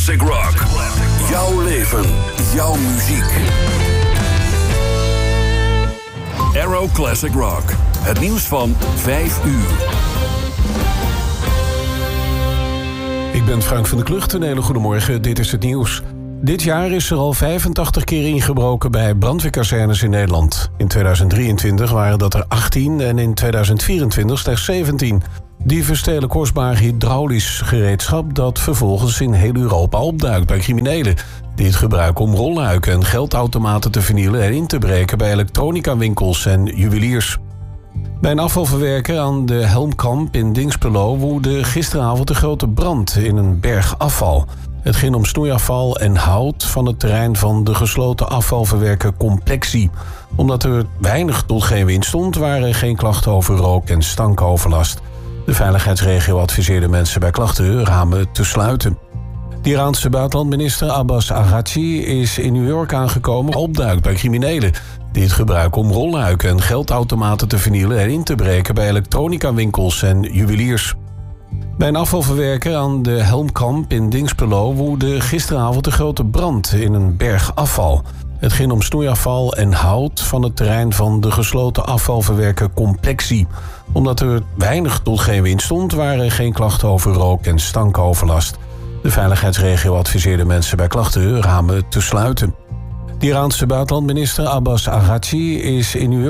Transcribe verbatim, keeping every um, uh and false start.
Classic Rock. Jouw leven, jouw muziek. Aero Classic Rock. Het nieuws van vijf uur. Ik ben Frank van der Klucht. Een hele goedemorgen, dit is het nieuws. Dit jaar is er al vijfentachtig keer ingebroken bij brandweerkazernes in Nederland. In tweeduizend drieëntwintig waren dat er achttien en in tweeduizend vierentwintig slechts zeventien. Dieven stelen kostbaar hydraulisch gereedschap dat vervolgens in heel Europa opduikt bij criminelen die het gebruiken om rolluiken en geldautomaten te vernielen en in te breken bij elektronicawinkels en juweliers. Bij een afvalverwerker aan de Helmkamp in Dinxperlo woedde gisteravond een grote brand in een berg afval. Het ging om snoeiafval en hout van het terrein van de gesloten afvalverwerker Complexie. Omdat er weinig tot geen wind stond, waren er geen klachten over rook- en stankoverlast. De veiligheidsregio adviseerde mensen bij klachten ramen te sluiten. De Iraanse buitenlandminister Abbas Araghchi is in New York aangekomen opduikt bij criminelen die het gebruiken om rolluiken en geldautomaten te vernielen en in te breken bij elektronicawinkels en juweliers. Bij een afvalverwerker aan de Helmkamp in Dinxperlo woedde gisteravond een grote brand in een berg afval. Het ging om snoeiafval en hout van het terrein van de gesloten afvalverwerker Complexie. Omdat er weinig tot geen wind stond, waren er geen klachten over rook- en stankoverlast. De veiligheidsregio adviseerde mensen bij klachten ramen te sluiten. De Iraanse buitenlandminister Abbas Araghchi is in New York